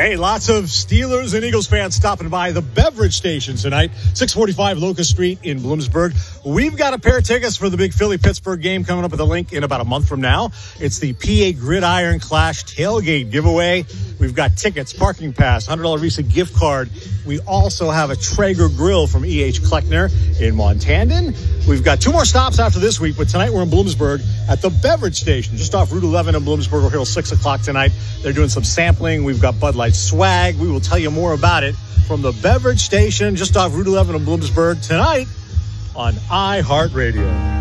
Hey, lots of Steelers and Eagles fans stopping by the beverage station tonight, 645 Locust Street in Bloomsburg. We've got a pair of tickets for the big Philly-Pittsburgh game coming up at the link in about a month from now. It's the PA Gridiron Clash tailgate giveaway. We've got tickets, parking pass, $100 Visa gift card. We also have a Traeger grill from E.H. Kleckner in Montandon. We've got 2 more stops after this week, but tonight we're in Bloomsburg at the beverage station, just off Route 11 in Bloomsburg. We're here till 6 o'clock tonight. They're doing some sampling. We've got Bud Light swag. We will tell you more about it from the beverage station just off Route 11 in Bloomsburg tonight on iHeartRadio.